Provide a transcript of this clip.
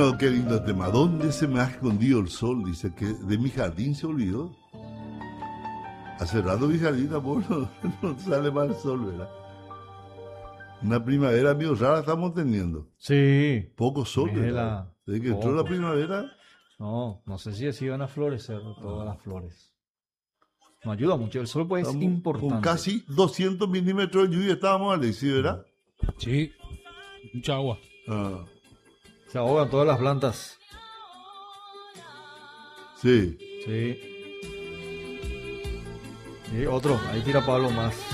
Bueno, qué lindo tema. ¿Dónde se me ha escondido el sol? Dice que de mi jardín se olvidó. Hace rato mi jardín tampoco no sale más el sol, ¿verdad? Una primavera medio rara estamos teniendo. Sí, Poco sol, ¿verdad? Mela, Desde que entró la poco. primavera, No, no sé si así van a florecer todas las flores. No ayuda mucho, el sol pues es estamos con importante. casi 200 milímetros de lluvia estábamos, Alexis, ¿verdad? Sí, mucha agua. Ah, Se ahogan todas las plantas. sí. Sí. Y otro, ahí tira Pablo más.